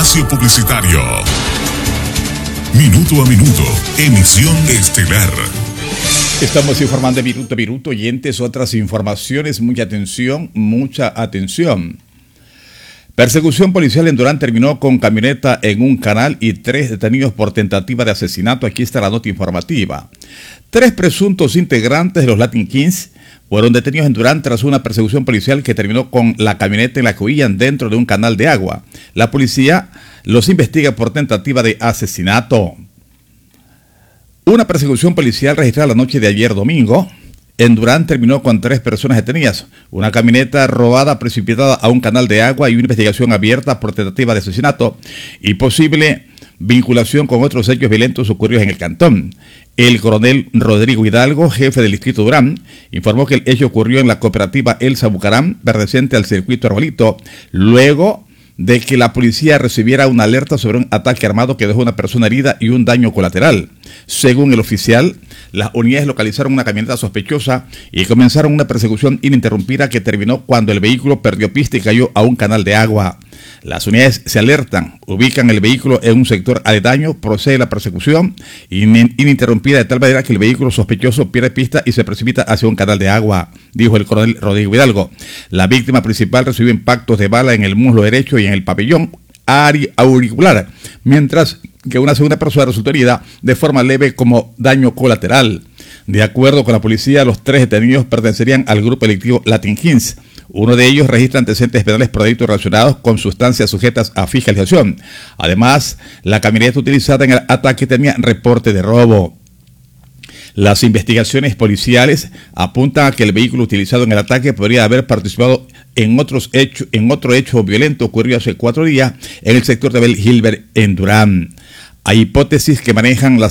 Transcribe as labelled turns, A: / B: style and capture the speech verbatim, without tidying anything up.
A: Espacio publicitario. Minuto a minuto, emisión estelar.
B: Estamos informando minuto a minuto, oyentes, otras informaciones. Mucha atención, mucha atención. Persecución policial en Durán terminó con camioneta en un canal y tres detenidos por tentativa de asesinato. Aquí está la nota informativa. Tres presuntos integrantes de los Latin Kings fueron detenidos en Durán tras una persecución policial que terminó con la camioneta en la que huían dentro de un canal de agua. La policía los investiga por tentativa de asesinato. Una persecución policial registrada la noche de ayer domingo en Durán terminó con tres personas detenidas, una camioneta robada precipitada a un canal de agua y una investigación abierta por tentativa de asesinato y posible vinculación con otros hechos violentos ocurridos en el cantón. El coronel Rodrigo Hidalgo, jefe del distrito Durán, informó que el hecho ocurrió en la cooperativa Elsa Bucaram, perteneciente al circuito Arbolito, luego de que la policía recibiera una alerta sobre un ataque armado que dejó una persona herida y un daño colateral. Según el oficial, las unidades localizaron una camioneta sospechosa y comenzaron una persecución ininterrumpida que terminó cuando el vehículo perdió pista y cayó a un canal de agua. Las unidades se alertan, ubican el vehículo en un sector aledaño, procede la persecución ininterrumpida de tal manera que el vehículo sospechoso pierde pista y se precipita hacia un canal de agua, dijo el coronel Rodrigo Hidalgo. La víctima principal recibió impactos de bala en el muslo derecho y en el pabellón auricular, mientras que una segunda persona resultó herida de forma leve como daño colateral. De acuerdo con la policía, los tres detenidos pertenecerían al grupo delictivo Latin Kings. Uno de ellos registra antecedentes penales por delitos relacionados con sustancias sujetas a fiscalización. Además, la camioneta utilizada en el ataque tenía reporte de robo. Las investigaciones policiales apuntan a que el vehículo utilizado en el ataque podría haber participado en otros hechos, en otro hecho violento ocurrido hace cuatro días en el sector de Bel Gilbert en Durán. Hay hipótesis que manejan las